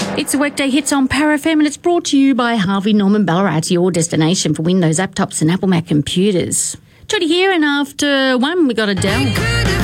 It's a Workday Hits on Power FM, and it's brought to you by Harvey Norman Ballarat, your destination for Windows laptops and Apple Mac computers. Jodie here, and after 1, we got Adele.